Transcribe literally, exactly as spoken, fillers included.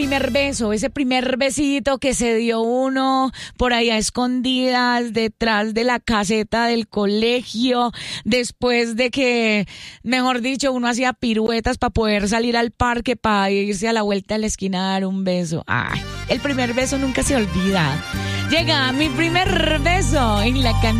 Primer beso, ese primer besito que se dio uno por ahí a escondidas detrás de la caseta del colegio, después de que, mejor dicho, uno hacía piruetas para poder salir al parque, para irse a la vuelta de la esquina a dar un beso. Ay, el primer beso nunca se olvida. Llega mi primer beso en la canción.